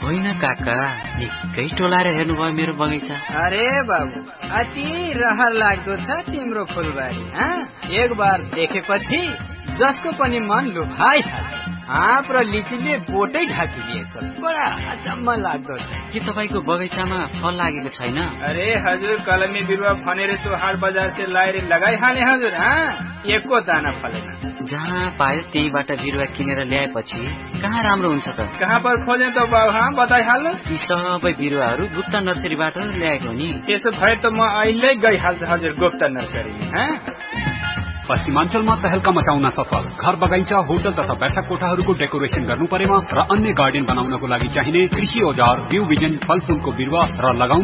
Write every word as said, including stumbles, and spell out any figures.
होइन काका, निकै टोलाएर हेर्नुभयो मेरो बगैँचा। अरे बाबु, अति रहर लाग्दो छ तिम्रो फुलबारी। एक बार देखेपछि जसको पनि मन लुभाइहाल्छ। आँप र लिचीले बोटै ढाकिदिएछ, बडा अचम्म लाग्दो छ। के तपाईँको बगैँचामा फल लागेको छैन? अरे हजुर, कलमी बिरुवा भनेर तो हाट बजार से लाएर लगाइहाले हजुर। एको दाना फलेन। जहाँ पायो त्यहीबाट बिरुवा किनेर ल्याएपछि कहाँ राम्रो हुन्छ त? कहाँ पर खोजे त बाबु? हाँ बताइहाल्नुहोस्। यी सबै बिरुवाहरू गुप्ता नर्सरीबाट ल्याएको नि। त्यसो भए त म अहिले गइहाल्छु हजुर गुप्ता नर्सरी। पश्चिमाञ्चलमा तहल्का मचाउन सफल घर बगैँचा, होटल तथा बैठक कोठाहरूको डेकोरेसन गर्नु परेमा र अन्य गार्डन बनाउनको लागि चाहिने कृषि औजार, बिउ बिजन, फलफूलको बिरुवा र लगाउन